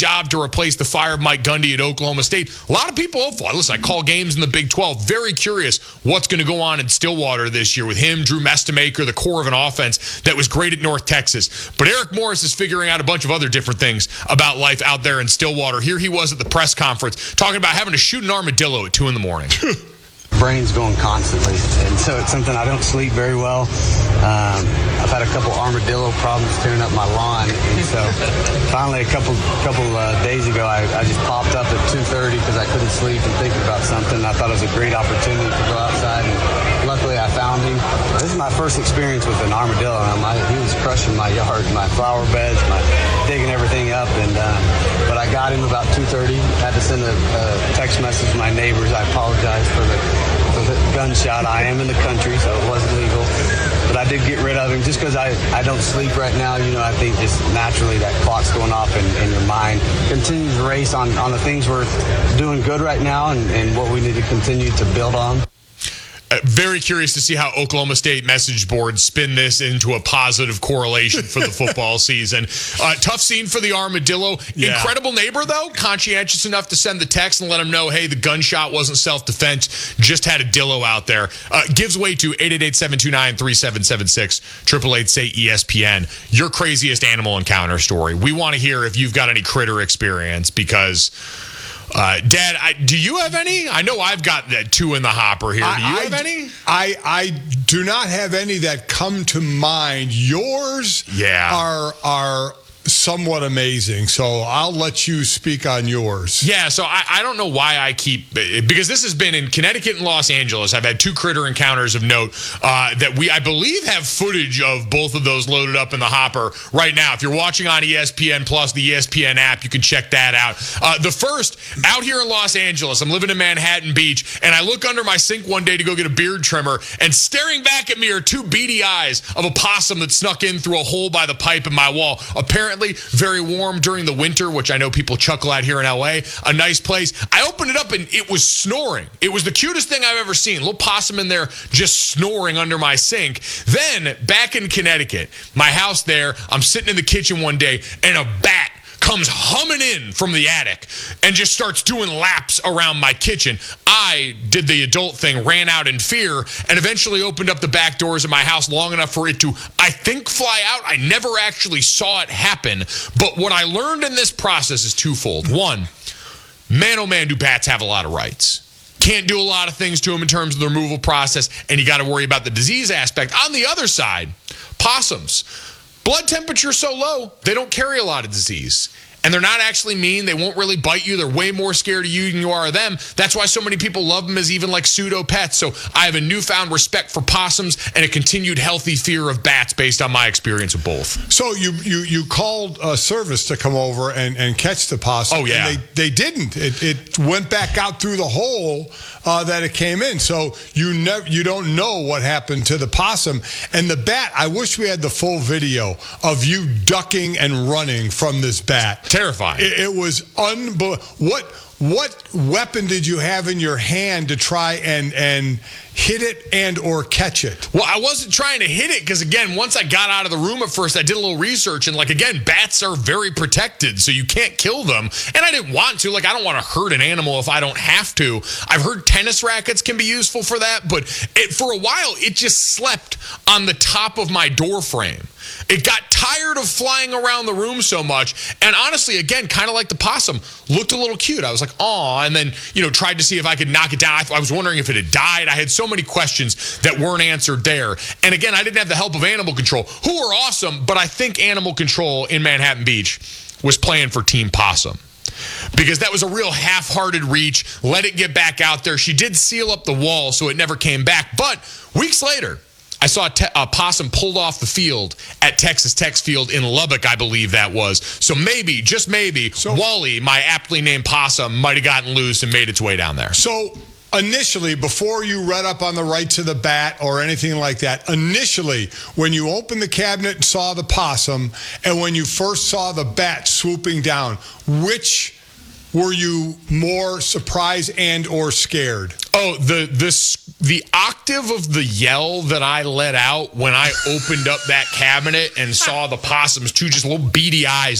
job to replace the fire of Mike Gundy at Oklahoma State. A lot of people hopeful. Listen, I call games in the Big 12. Very curious what's going to go on in Stillwater this year with him, Drew Mestamaker, the core of an offense that was great at North Texas. But Eric Morris is figuring out a bunch of other different things about life out there in Stillwater. Here he was at the press conference talking about having to shoot an armadillo at 2 in the morning. Brain's going constantly, and so it's something I don't sleep very well. I've had a couple armadillo problems tearing up my lawn, and so finally a couple days ago I just popped up at 2:30 because I couldn't sleep and thinking about something. I thought it was a great opportunity to go outside, and luckily I found him. This is my first experience with an armadillo, and he was crushing my yard, my flower beds, digging everything up, and but I got him about 2:30. Had to send a text message to my neighbors. I apologize for the gunshot. I am in the country, so it wasn't legal. But I did get rid of him just because I don't sleep right now. I think just naturally that clock's going off and your mind continues to race on the things we're doing good right now and what we need to continue to build on. Very curious to see how Oklahoma State message boards spin this into a positive correlation for the football season. Tough scene for the armadillo. Yeah. Incredible neighbor, though. Conscientious enough to send the text and let him know, hey, the gunshot wasn't self-defense. Just had a dillo out there. Gives way to 888-729-3776. 888-SAY-ESPN. Your craziest animal encounter story. We want to hear if you've got any critter experience because... Dad, do you have any? I know I've got that 2 in the hopper here. Do you have any? I do not have any that come to mind. Yours are somewhat amazing, so I'll let you speak on yours. Yeah, so I don't know why I keep, because this has been in Connecticut and Los Angeles. I've had 2 critter encounters of note that I believe have footage of both of those loaded up in the hopper right now. If you're watching on ESPN Plus, the ESPN app, you can check that out. The first, out here in Los Angeles, I'm living in Manhattan Beach, and I look under my sink one day to go get a beard trimmer, and staring back at me are 2 beady eyes of a possum that snuck in through a hole by the pipe in my wall. Apparently very warm during the winter, which I know people chuckle at here in LA. A nice place. I opened it up and it was snoring. It was the cutest thing I've ever seen. Little possum in there just snoring under my sink. Then back in Connecticut, my house there, I'm sitting in the kitchen one day and a bat comes humming in from the attic and just starts doing laps around my kitchen. I did the adult thing, ran out in fear, and eventually opened up the back doors of my house long enough for it to, I think, fly out. I never actually saw it happen. But what I learned in this process is twofold. One, man, oh man, do bats have a lot of rights. Can't do a lot of things to them in terms of the removal process, and you got to worry about the disease aspect. On the other side, possums. Blood temperature so low, they don't carry a lot of disease. And they're not actually mean. They won't really bite you. They're way more scared of you than you are of them. That's why so many people love them as even like pseudo pets. So I have a newfound respect for possums and a continued healthy fear of bats based on my experience of both. So you called a service to come over and catch the possum. Oh, yeah. And they didn't. It went back out through the hole that it came in. So you don't know what happened to the possum. And the bat, I wish we had the full video of you ducking and running from this bat. Terrifying. It was unbelievable. What weapon did you have in your hand to try and hit it and or catch it? Well, I wasn't trying to hit it because, again, once I got out of the room at first, I did a little research. And, again, bats are very protected, so you can't kill them. And I didn't want to. I don't want to hurt an animal if I don't have to. I've heard tennis rackets can be useful for that. But for a while, it just slept on the top of my door frame. It got tired of flying around the room so much. And honestly, again, kind of like the possum, looked a little cute. I was like, aw, and then, tried to see if I could knock it down. I was wondering if it had died. I had so many questions that weren't answered there. And again, I didn't have the help of Animal Control, who were awesome, but I think Animal Control in Manhattan Beach was playing for Team Possum. Because that was a real half-hearted reach. Let it get back out there. She did seal up the wall, so it never came back. But weeks later, I saw a possum pulled off the field at Texas Tech's field in Lubbock, I believe that was. So maybe, just maybe, Wally, my aptly named possum, might have gotten loose and made its way down there. So initially, before you read up on the rights of the bat or anything like that, initially, when you opened the cabinet and saw the possum, and when you first saw the bat swooping down, which were you more surprised and or scared? Oh, the octave of the yell that I let out when I opened up that cabinet and saw the possum's 2 just little beady eyes